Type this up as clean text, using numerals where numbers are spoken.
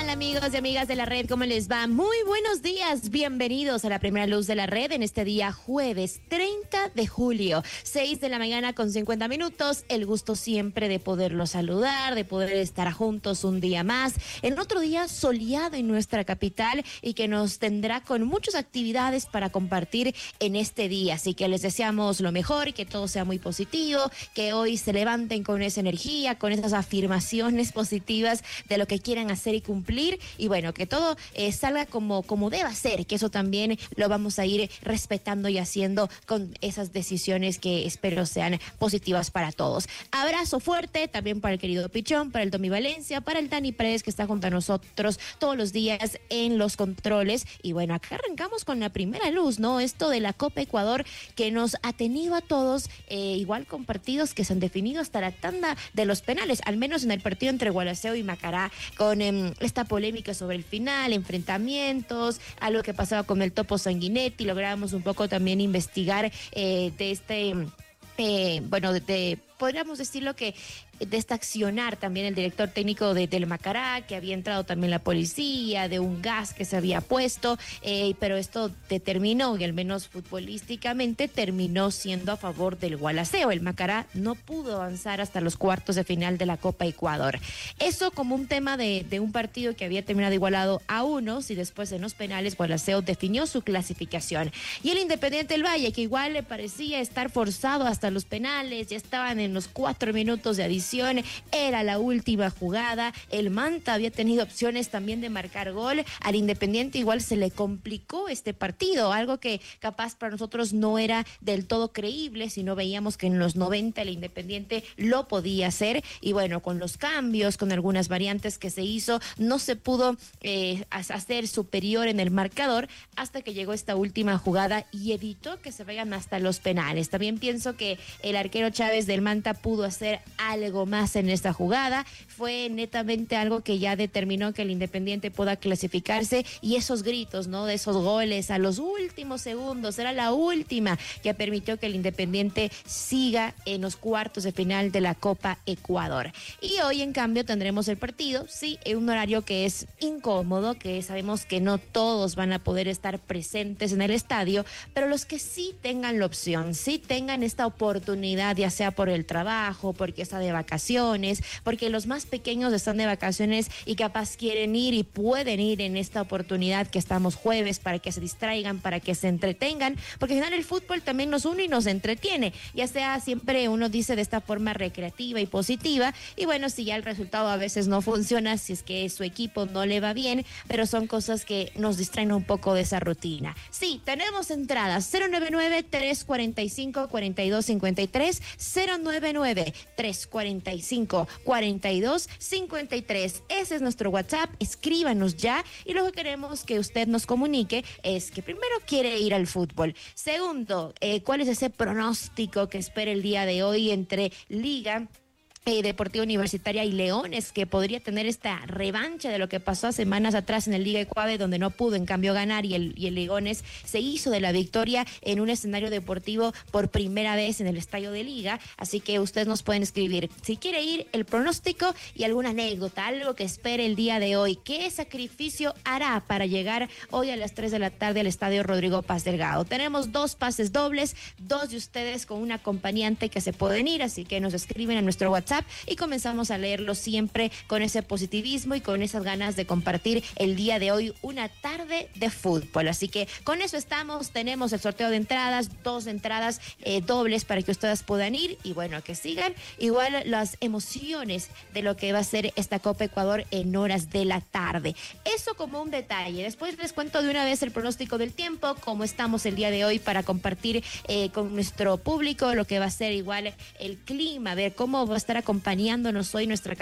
tal, amigos y amigas de la red? ¿Cómo les va? Muy buenos días, bienvenidos a la primera luz de la red en este día jueves 30 de julio, 6 de la mañana con 50 minutos. El gusto siempre de poderlos saludar, de poder estar juntos un día más, en otro día soleado en nuestra capital y que nos tendrá con muchas actividades para compartir en este día. Así que les deseamos lo mejor y que todo sea muy positivo, que hoy se levanten con esa energía, con esas afirmaciones positivas de lo que quieran hacer y cumplir, y bueno, que todo salga como deba ser, que eso también lo vamos a ir respetando y haciendo con esas decisiones que espero sean positivas para todos. Abrazo fuerte también para el querido Pichón, para el Tommy Valencia, para el Dani Pérez, que está junto a nosotros todos los días en los controles. Y bueno, acá arrancamos con la primera luz, ¿no? Esto de la Copa Ecuador que nos ha tenido a todos igual con partidos que se han definido hasta la tanda de los penales, al menos en el partido entre Gualaceo y Macará, con esta polémica sobre el final, enfrentamientos, algo que pasaba con el Topo Sanguinetti. Logramos un poco también investigar de este, podríamos decirlo que de esta accionar también el director técnico del Macará, que había entrado también la policía, de un gas que se había puesto, pero esto determinó, y al menos futbolísticamente, terminó siendo a favor del Gualaceo. El Macará no pudo avanzar hasta los cuartos de final de la Copa Ecuador. Eso como un tema de un partido que había terminado igualado a 1, y después en los penales Gualaceo definió su clasificación. Y el Independiente del Valle, que igual le parecía estar forzado hasta los penales, ya estaban en los 4 minutos de adición, era la última jugada, el Manta había tenido opciones también de marcar gol, al Independiente igual se le complicó este partido, algo que capaz para nosotros no era del todo creíble, si no veíamos que en los 90 el Independiente lo podía hacer, y bueno, con los cambios, con algunas variantes que se hizo, no se pudo hacer superior en el marcador hasta que llegó esta última jugada y evitó que se vayan hasta los penales. También pienso que el arquero Chávez del Manta pudo hacer algo más en esta jugada, fue netamente algo que ya determinó que el Independiente pueda clasificarse, y esos gritos, ¿no? De esos goles a los últimos segundos, era la última que permitió que el Independiente siga en los cuartos de final de la Copa Ecuador. Y hoy en cambio tendremos el partido, sí, en un horario que es incómodo, que sabemos que no todos van a poder estar presentes en el estadio, pero los que sí tengan la opción, sí tengan esta oportunidad, ya sea por el trabajo, porque está de vacaciones, porque los más pequeños están de vacaciones y capaz quieren ir y pueden ir en esta oportunidad que estamos jueves, para que se distraigan, para que se entretengan, porque al final el fútbol también nos une y nos entretiene, ya sea, siempre uno dice de esta forma recreativa y positiva, y bueno, si ya el resultado a veces no funciona, si es que su equipo no le va bien, pero son cosas que nos distraen un poco de esa rutina. Sí, tenemos entradas 099-345-4253, 099-345-4253. Ese es nuestro WhatsApp, escríbanos ya, y lo que queremos que usted nos comunique es que primero quiere ir al fútbol, segundo, cuál es ese pronóstico que espera el día de hoy entre Liga Deportiva Universitaria y Leones, que podría tener esta revancha de lo que pasó semanas atrás en el Liga Ecuador, donde no pudo en cambio ganar, y el Leones se hizo de la victoria en un escenario deportivo por primera vez en el estadio de Liga. Así que ustedes nos pueden escribir si quiere ir, el pronóstico y alguna anécdota, algo que espere el día de hoy. ¿Qué sacrificio hará para llegar hoy a las 3 de la tarde al estadio Rodrigo Paz Delgado? Tenemos 2 pases dobles, 2 de ustedes con un acompañante que se pueden ir, así que nos escriben a nuestro WhatsApp y comenzamos a leerlo siempre con ese positivismo y con esas ganas de compartir el día de hoy una tarde de fútbol. Así que con eso estamos, tenemos el sorteo de entradas, 2 entradas dobles para que ustedes puedan ir, y bueno, que sigan igual las emociones de lo que va a ser esta Copa Ecuador en horas de la tarde. Eso como un detalle. Después les cuento de una vez el pronóstico del tiempo, cómo estamos el día de hoy, para compartir con nuestro público lo que va a ser igual el clima, ver cómo va a estar acompañándonos hoy nuestra